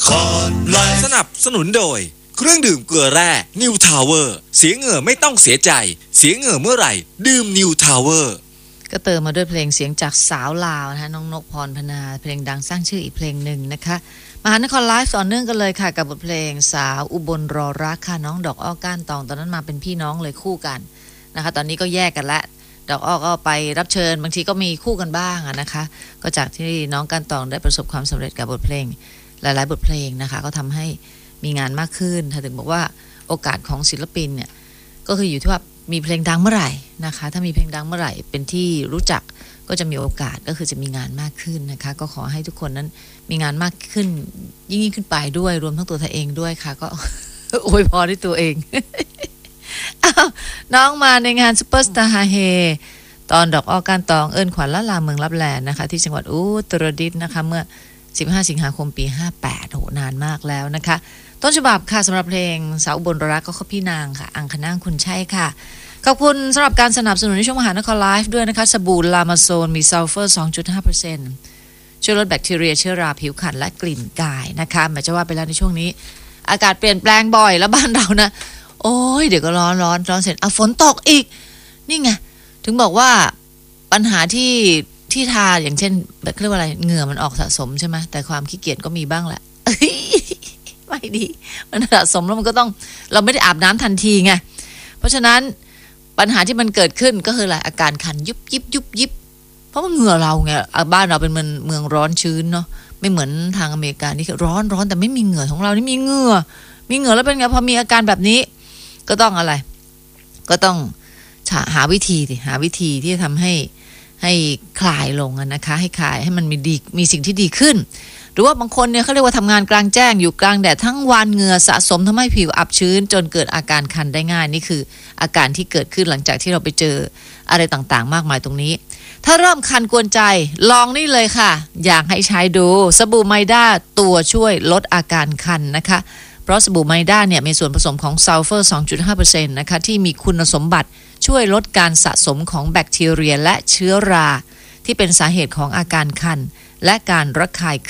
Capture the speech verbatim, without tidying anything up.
สนับสนุนโดยเครื่องดื่มเกลือแร่ New Tower เสียเหงื่อไม่ต้องเสียใจเสียเหงื่อเมื่อไหร่ดื่ม New Tower ก็เติมมาด้วยเพลงเสียงจากสาวลาวนะคะน้องนกพรพนาเพลงดังสร้างชื่ออีกเพลงหนึ่งนะคะมหานครไลฟ์ต่อเนื่องกันเลยค่ะกับบทเพลงสาวอุบลรอรักค่ะน้องดอกอ้อก้านตองตอนนั้นมาเป็นพี่น้องเลยคู่กันนะคะตอนนี้ก็แยกกันแล้วดอกอ้อก็ไปรับเชิญบางทีก็มีคู่กันบ้างนะคะก็จากที่น้องก้านตองได้ประสบความสำเร็จกับบทเพลงหลายๆบทเพลงนะคะก็ทำให้มีงานมากขึ้นถ้าถึงบอกว่าโอกาสของศิลปินเนี่ยก็คืออยู่ที่ว่ามีเพลงดังเมื่อไหร่นะคะถ้ามีเพลงดังเมื่อไหร่เป็นที่รู้จักก็จะมีโอกาสก็คือจะมีงานมากขึ้นนะคะก็ขอให้ทุกคนนั้นมีงานมากขึ้นยิ่งยิ่งขึ้นไปด้วยรวมทั้งตัวเธอเองด้วยค่ะก็ อวยพรด้วยตัวเอง น้องมาในงานซุปเปอร์สตาร์ฮาเฮตอนดอกอ้อก้านตองเอิ้นขวัญละลาเมืองลับแลนะคะที่จังหวัดอุตรดิตถ์นะคะเมื่อสิบห้าสิงหาคมปีห้าแปดโหนานมากแล้วนะคะต้นฉบับค่ะสำหรับเพลงสาวอุบลรักก็คือพี่นางค่ะอังคณางคุณใช่ค่ะขอบคุณสำหรับการสนับสนุนในช่วงมหานครไลฟ์ด้วยนะคะสบู่ลามาโซนมีซัลเฟอร์ สองจุดห้าเปอร์เซ็นต์ ช่วยลดแบคทีเรียเชื้อราผิวขันและกลิ่นกายนะคะแม้จะว่าไปแล้วในช่วงนี้อากาศเปลี่ยนแปลงบ่อยแล้วบ้านเรานะโอ้ยเดี๋ยวก็ร้อนร้อนร้อนเสร็จอ่ะฝนตกอีกนี่ไงถึงบอกว่าปัญหาที่ที่ทาอย่างเช่นแบบเรียกว่าอะไรเหงื่อมันออกสะสมใช่ไหมแต่ความขี้เกียจก็มีบ้างแหละ ไม่ดีมันสะสมแล้วมันก็ต้องเราไม่ได้อาบน้ำทันทีไงเพราะฉะนั้นปัญหาที่มันเกิดขึ้นก็คืออะไรอาการคันยุบยิบยุบยิบเพราะมันเหงื่อเราไงบ้านเราเป็นเมืองเมืองร้อนชื้นเนาะไม่เหมือนทางอเมริกานี่ร้อนร้อนแต่ไม่มีเหงื่อของเรานี่มีเหงื่อมีเหงื่อแล้วเป็นไงพอมีอาการแบบนี้ก็ต้องอะไรก็ต้องหาวิธีดิหาวิธีที่จะทำให้ให้คลายลงนะคะให้คลายให้มันมีดีมีสิ่งที่ดีขึ้นหรือว่าบางคนเนี่ยเขาเรียกว่าทำงานกลางแจ้งอยู่กลางแดดทั้งวันเหงื่อสะสมทำให้ผิวอับชื้นจนเกิดอาการคันได้ง่ายนี่คืออาการที่เกิดขึ้นหลังจากที่เราไปเจออะไรต่างๆมากมายตรงนี้ถ้าเริ่มคันกวนใจลองนี่เลยค่ะอยากให้ใช้ดูสบู่ไมด้าตัวช่วยลดอาการคันนะคะเพราะสบู่ไมด้าเนี่ยมีส่วนผสมของซัลเฟอร์ สองจุดห้าเปอร์เซ็นต์ นะคะที่มีคุณสมบัติช่วยลดการสะสมของแบคทีเรียและเชื้อราที่เป็นสาเหตุของอาการคันและการระคาย